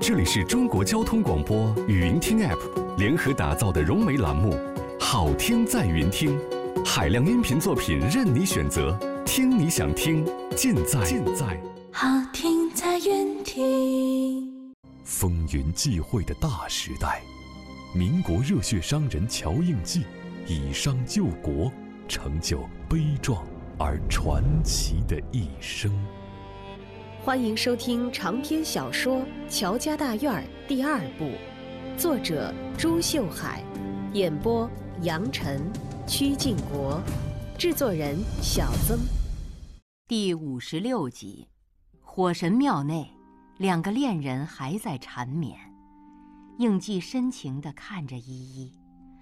这里是中国交通广播语音听 App 联合打造的融媒栏目，好听在云听，海量音频作品任你选择，听你想听，尽在好听在云听。 风云际会的大时代，民国热血商人乔应记以商救国，成就悲壮而传奇的一生。 欢迎收听长篇小说《乔家大院》第2部，作者朱秀海，演播杨晨、曲靖国，制作人小曾。 第56集，火神庙内，2个恋人还在缠绵。应季深情地看着依依，